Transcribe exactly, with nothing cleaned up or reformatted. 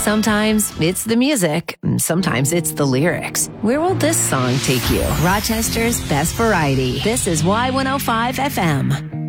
Sometimes it's the music, sometimes it's the lyrics. Where will this song take you? Rochester's best variety. This is Y one oh five F M.